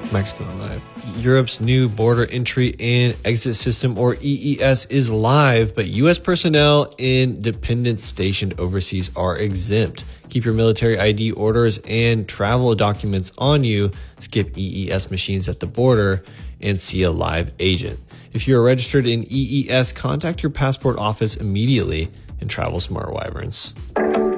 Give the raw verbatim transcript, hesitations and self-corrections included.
Mexico live. Europe's new border entry and exit system, or E E S, is live, but U S personnel and dependents stationed overseas are exempt. Keep your military I D orders and travel documents on you. Skip E E S machines at the border and see a live agent. If you are registered in E E S, contact your passport office immediately and travel smart, Wyverns.